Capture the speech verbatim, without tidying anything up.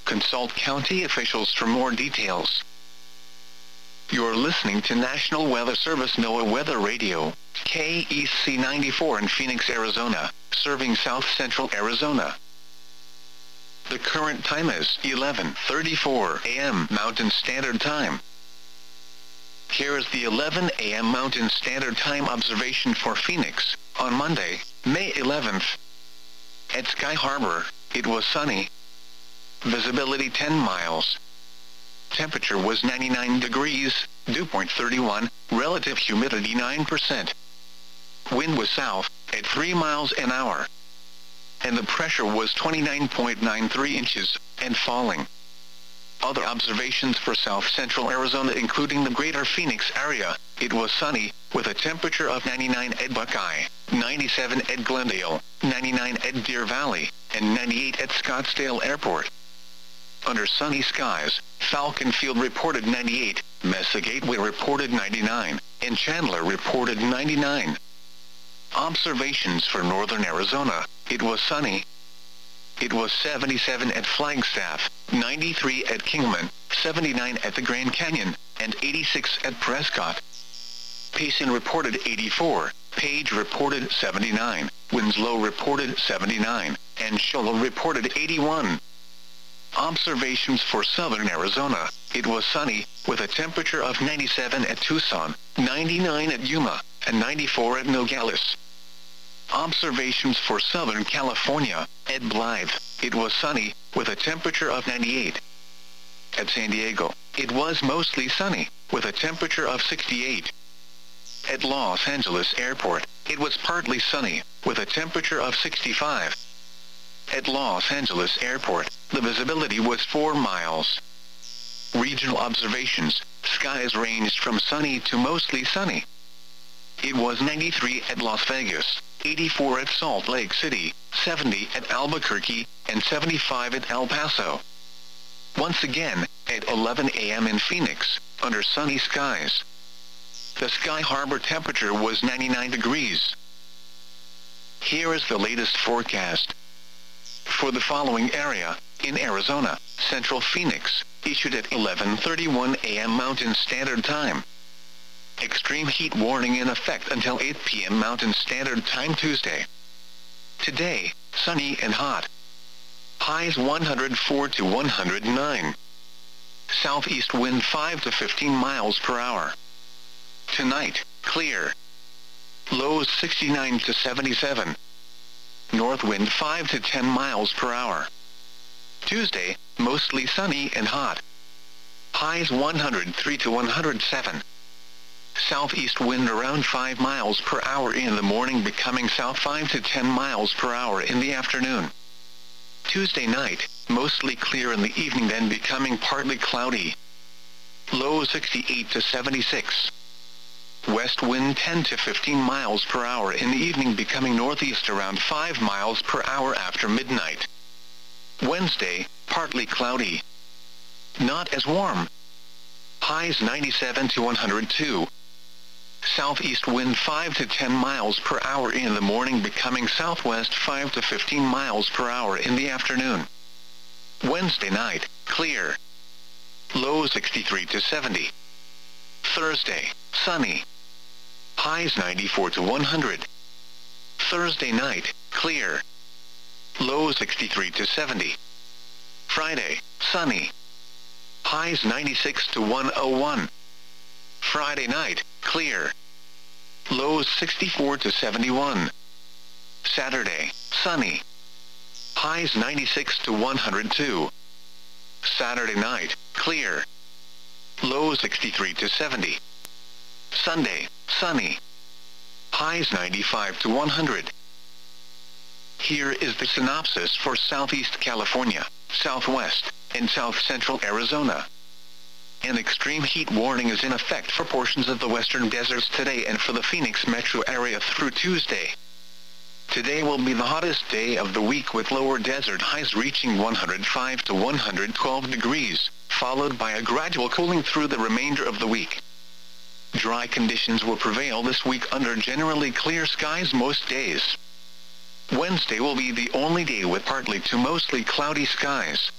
Consult county officials for more details. You're listening to National Weather Service NOAA Weather Radio, K E C ninety-four in Phoenix, Arizona, serving south central Arizona. The current time is eleven thirty-four a m Mountain Standard Time. Here is the eleven a m Mountain Standard Time observation for Phoenix, on Monday, May eleventh. At Sky Harbor, it was sunny. Visibility ten miles. Temperature was ninety-nine degrees, dew point thirty-one, relative humidity nine percent. Wind was south, at three miles an hour. And the pressure was twenty-nine point nine three inches, and falling. Other observations for south central Arizona including the greater Phoenix area, it was sunny, with a temperature of ninety-nine at Buckeye, ninety-seven at Glendale, ninety-nine at Deer Valley, and ninety-eight at Scottsdale Airport. Under sunny skies, Falcon Field reported ninety-eight, Mesa Gateway reported ninety-nine, and Chandler reported ninety-nine. Observations for northern Arizona, it was sunny. It was seventy-seven at Flagstaff, ninety-three at Kingman, seventy-nine at the Grand Canyon, and eighty-six at Prescott. Payson reported eighty-four, Page reported seventy-nine, Winslow reported seventy-nine, and Shoal reported eighty-one. Observations for southern Arizona, it was sunny, with a temperature of ninety-seven at Tucson, ninety-nine at Yuma, and ninety-four at Nogales. Observations for southern California, at Blythe, it was sunny, with a temperature of ninety-eight. At San Diego, it was mostly sunny, with a temperature of sixty-eight. At Los Angeles Airport, it was partly sunny, with a temperature of sixty-five. At Los Angeles Airport, the visibility was four miles. Regional observations, skies ranged from sunny to mostly sunny. It was ninety-three at Las Vegas, eighty-four at Salt Lake City, seventy at Albuquerque, and seventy-five at El Paso. Once again, at eleven a m in Phoenix, under sunny skies. The Sky Harbor temperature was ninety-nine degrees. Here is the latest forecast. For the following area, in Arizona, Central Phoenix, issued at eleven thirty-one a m Mountain Standard Time. Extreme heat warning in effect until eight p m Mountain Standard Time Tuesday. Today, sunny and hot. Highs one hundred four to one hundred nine. Southeast wind five to fifteen miles per hour. Tonight, clear. Lows sixty-nine to seventy-seven. North wind five to ten miles per hour. Tuesday, mostly sunny and hot. Highs one hundred three to one hundred seven. Southeast wind around five miles per hour in the morning, becoming south five to ten miles per hour in the afternoon. Tuesday night, mostly clear in the evening, then becoming partly cloudy. Low sixty-eight to seventy-six. West wind ten to fifteen miles per hour in the evening, becoming northeast around five miles per hour after midnight. Wednesday, partly cloudy. Not as warm. Highs ninety-seven to one hundred two. Southeast wind five to ten miles per hour in the morning, becoming southwest five to fifteen miles per hour in the afternoon. Wednesday night, clear. Low sixty-three to seventy. Thursday, sunny. Highs ninety-four to one hundred. Thursday night, clear. Low sixty-three to seventy. Friday, sunny. Highs ninety-six to one oh one. Friday night, clear. Lows sixty-four to seventy-one. Saturday, sunny. Highs ninety-six to one hundred two. Saturday night, clear. Low sixty-three to seventy. Sunday, sunny. Highs ninety-five to one hundred. Here is the synopsis for Southeast California, Southwest, and South Central Arizona. An extreme heat warning is in effect for portions of the western deserts today and for the Phoenix metro area through Tuesday. Today will be the hottest day of the week, with lower desert highs reaching one hundred five to one hundred twelve degrees, followed by a gradual cooling through the remainder of the week. Dry conditions will prevail this week under generally clear skies most days. Wednesday will be the only day with partly to mostly cloudy skies.